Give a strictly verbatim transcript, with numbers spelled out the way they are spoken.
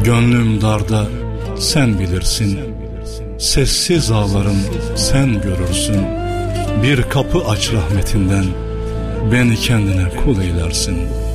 Gönlüm darda sen bilirsin, sessiz ağlarım sen görürsün. Bir kapı aç rahmetinden, beni kendine kul eylersin.